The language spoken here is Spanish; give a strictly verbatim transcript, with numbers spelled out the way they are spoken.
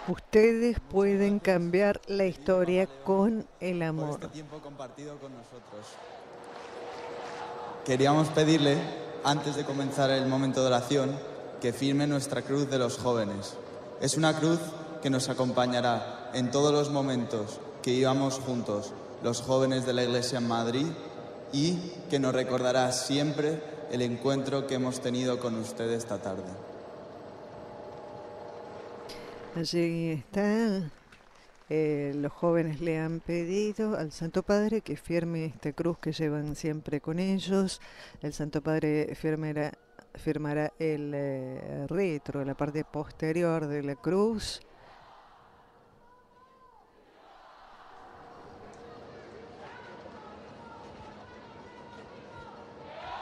Ustedes pueden cambiar la historia con el por amor. este tiempo compartido con nosotros. Queríamos pedirle, antes de comenzar el momento de oración, que firme nuestra cruz de los jóvenes. Es una cruz que nos acompañará en todos los momentos que íbamos juntos, los jóvenes de la Iglesia en Madrid, y que nos recordará siempre el encuentro que hemos tenido con usted esta tarde. Allí está. Eh, los jóvenes le han pedido al Santo Padre que firme esta cruz que llevan siempre con ellos. El Santo Padre firmará, firmará el eh, retro, la parte posterior de la cruz,